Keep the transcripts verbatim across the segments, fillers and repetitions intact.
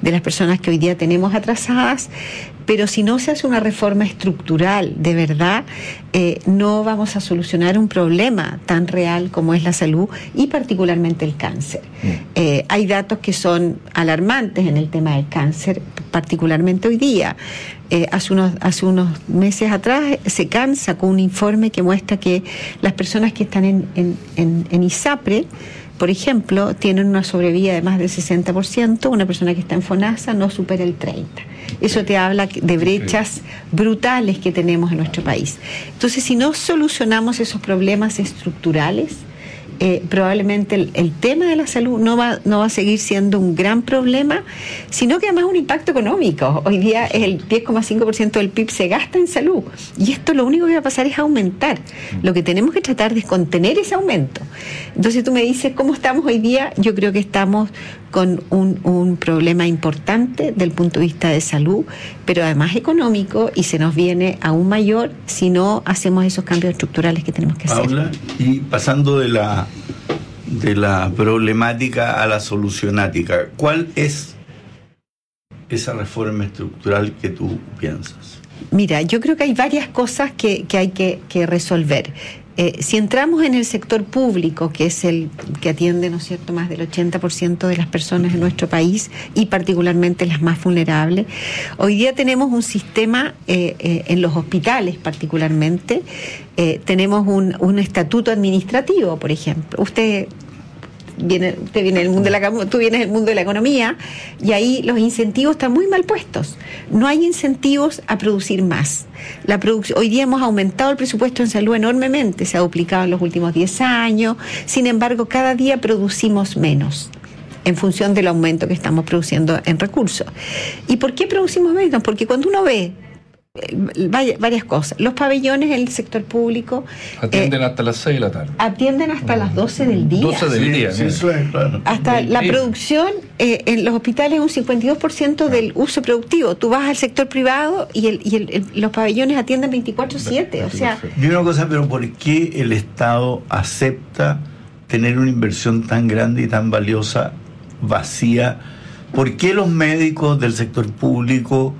de las personas que hoy día tenemos atrasadas, pero si no se hace una reforma estructural de verdad, eh, no vamos a solucionar un problema tan real como es la salud y particularmente el cáncer. Mm. Eh, hay datos que son alarmantes en el tema del cáncer, particularmente hoy día. Eh, hace unos hace unos meses atrás se can sacó un informe que muestra que las personas que están en, en, en, en ISAPRE, por ejemplo, tienen una sobrevida de más del sesenta por ciento, una persona que está en FONASA no supera el treinta por ciento. Eso te habla de brechas brutales que tenemos en nuestro país. Entonces, si no solucionamos esos problemas estructurales, Eh, probablemente el, el tema de la salud no va, no va a seguir siendo un gran problema, sino que además un impacto económico. Hoy día el diez coma cinco por ciento del P I B se gasta en salud y esto lo único que va a pasar es aumentar. Lo que tenemos que tratar de es contener ese aumento. Entonces tú me dices, ¿cómo estamos hoy día? Yo creo que estamos con un, un problema importante del punto de vista de salud, pero además económico, y se nos viene aún mayor si no hacemos esos cambios estructurales que tenemos que hacer. Paula, y pasando de la de la problemática a la solucionática, ¿cuál es esa reforma estructural que tú piensas? Mira, yo creo que hay varias cosas que, que hay que, que resolver. Eh, si entramos en el sector público, que es el que atiende, ¿no es cierto?, más del ochenta por ciento de las personas en nuestro país y particularmente las más vulnerables, hoy día tenemos un sistema eh, eh, en los hospitales particularmente, eh, tenemos un, un estatuto administrativo, por ejemplo. Usted viene, usted viene del mundo de la, tú vienes del mundo de la economía y ahí los incentivos están muy mal puestos. No hay incentivos a producir más. La produc- hoy día hemos aumentado el presupuesto en salud enormemente, se ha duplicado en los últimos diez años, sin embargo cada día producimos menos en función del aumento que estamos produciendo en recursos. ¿Y por qué producimos menos? Porque cuando uno ve varias cosas. Los pabellones en el sector público atienden eh, hasta las seis de la tarde. Atienden hasta las doce del día. doce del día. Sí, sí, claro. Hasta la día. producción eh, en los hospitales un cincuenta y dos por ciento ah. del uso productivo. Tú vas al sector privado y, el, y el, el, los pabellones atienden veinticuatro siete. O sea, y una cosa, pero ¿por qué el Estado acepta tener una inversión tan grande y tan valiosa vacía? ¿Por qué los médicos del sector público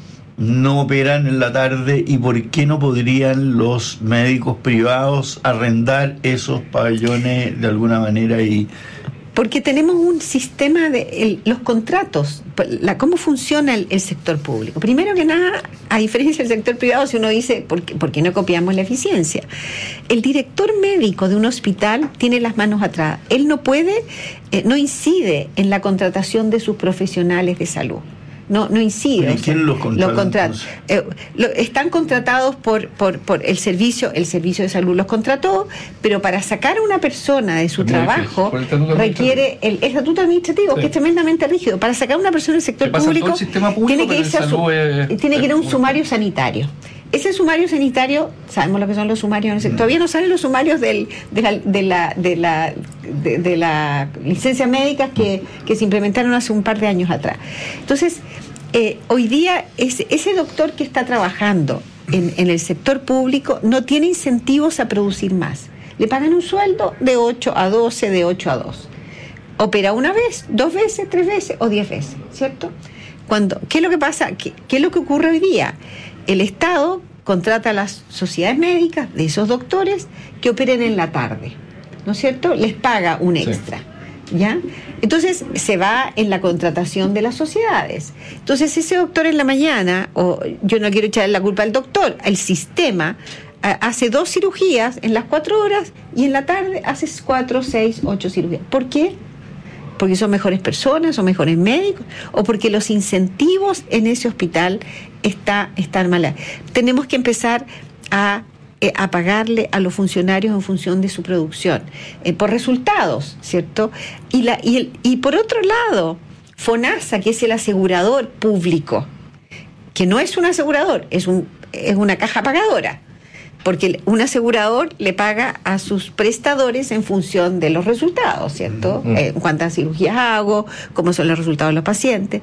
no operan en la tarde y por qué no podrían los médicos privados arrendar esos pabellones de alguna manera? Y porque tenemos un sistema de el, los contratos, la, cómo funciona el, el sector público. Primero que nada, a diferencia del sector privado, si uno dice, ¿por qué, ¿por qué no copiamos la eficiencia? El director médico de un hospital tiene las manos atrás. Él no puede, eh, no incide en la contratación de sus profesionales de salud. No, no incide. ¿Y quién los contrata? Los contrata. Eh, lo, están contratados por, por, por el servicio, el servicio de salud los contrató, pero para sacar a una persona de su trabajo el requiere el, el estatuto administrativo, sí, que es tremendamente rígido. Para sacar a una persona del sector público, público, tiene que irse a su, es, tiene que ir a un sumario sanitario. Ese sumario sanitario, sabemos lo que son los sumarios en el sector. Todavía no salen los sumarios del, de, la, de, la, de, la, de, de la licencia médica que, que se implementaron hace un par de años atrás. Entonces, eh, hoy día ese, ese doctor que está trabajando en, en el sector público no tiene incentivos a producir más. Le pagan un sueldo de ocho a doce, de ocho a dos. Opera una vez, dos veces, tres veces o diez veces, ¿cierto? Cuando, ¿qué es lo que pasa? ¿Qué, qué es lo que ocurre hoy día? El Estado contrata a las sociedades médicas de esos doctores que operen en la tarde, ¿no es cierto? Les paga un extra, sí, ¿ya? Entonces se va en la contratación de las sociedades. Entonces ese doctor en la mañana, o yo no quiero echarle la culpa al doctor, el sistema hace dos cirugías en las cuatro horas y en la tarde hace cuatro, seis, ocho cirugías. ¿Por qué? Porque son mejores personas, son mejores médicos, o porque los incentivos en ese hospital está, están mal. Tenemos que empezar a, eh, a pagarle a los funcionarios en función de su producción, eh, por resultados, ¿cierto? Y, la, y, el, y por otro lado, FONASA, que es el asegurador público, que no es un asegurador, es, un, es una caja pagadora. Porque un asegurador le paga a sus prestadores en función de los resultados, ¿cierto? Mm. Eh, cuántas cirugías hago, cómo son los resultados de los pacientes.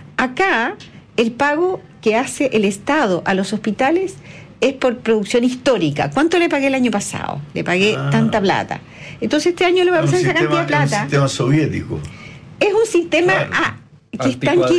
Acá, el pago que hace el Estado a los hospitales es por producción histórica. ¿Cuánto le pagué el año pasado? Le pagué ah. tanta plata. Entonces este año le voy a pasar esa cantidad de plata. Es un sistema soviético. Es un sistema... Claro. Ah, que están